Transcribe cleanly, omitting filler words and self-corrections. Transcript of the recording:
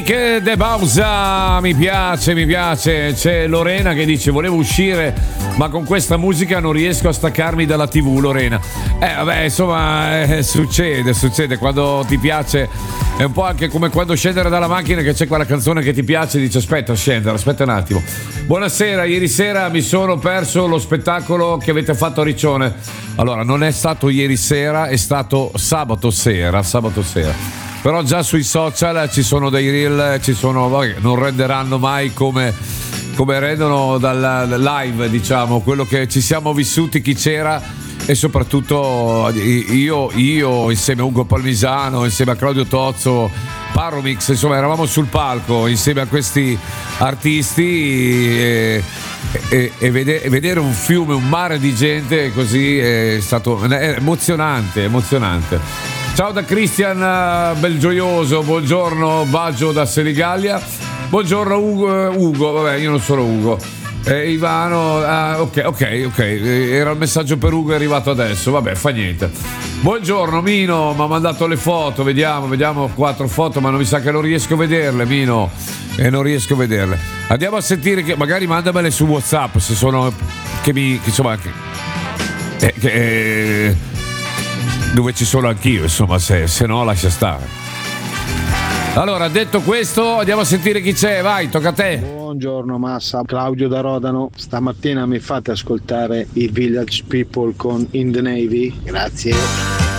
Che De Bausa, mi piace. C'è Lorena che dice: volevo uscire, ma con questa musica non riesco a staccarmi dalla TV, Lorena. Vabbè, insomma, succede quando ti piace. È un po' anche come quando scendere dalla macchina, che c'è quella canzone che ti piace e dici: aspetta un attimo. Buonasera, ieri sera mi sono perso lo spettacolo che avete fatto a Riccione. Allora, non è stato ieri sera, è stato sabato sera. Però già sui social ci sono dei reel, non renderanno mai come rendono dal live, diciamo, quello che ci siamo vissuti, chi c'era, e soprattutto io insieme a Ugo Palmisano, insieme a Claudio Tozzo, Paromix, insomma eravamo sul palco insieme a questi artisti e vedere un fiume, un mare di gente così è stato emozionante. Ciao da Cristian Belgioioso, buongiorno Baggio da Senigallia, buongiorno Ugo, vabbè io non sono Ugo, Ivano, ok, era il messaggio per Ugo, è arrivato adesso, vabbè fa niente. Buongiorno Mino, mi ha mandato le foto, vediamo 4 foto, ma non mi sa che non riesco a vederle, Mino, non riesco a vederle. Andiamo a sentire, che magari mandamele su WhatsApp se sono dove ci sono anch'io, insomma, se no lascia stare. Allora, detto questo, andiamo a sentire chi c'è, vai, tocca a te. Buongiorno Massa, Claudio da Rodano. Stamattina mi fate ascoltare i Village People con In the Navy? Grazie.